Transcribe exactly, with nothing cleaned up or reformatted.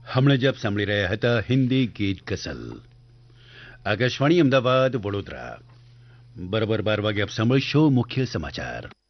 હમણાં જ આપ સાંભળી રહ્યા હતા હિન્દી ગીત ગઝલ આકાશવાણી અમદાવાદ વડોદરા બરાબર બાર વાગે આપ સાંભળશો મુખ્ય સમાચાર